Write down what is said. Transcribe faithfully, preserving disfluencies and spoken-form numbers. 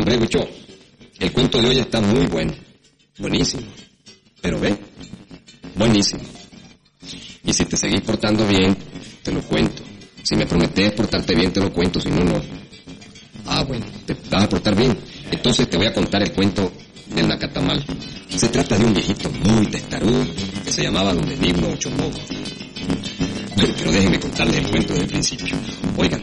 Hombre, Huicho, el cuento de hoy está muy bueno. Buenísimo. Pero ve, buenísimo. Y si te seguís portando bien, te lo cuento. Si me prometes portarte bien, te lo cuento, si no, no. Ah, bueno, te vas a portar bien. Entonces te voy a contar el cuento del Nacatamal. Se trata de un viejito muy testarudo que se llamaba Don Benigno Ochomogo. Pero, pero déjenme contarles el cuento desde el principio. Oigan,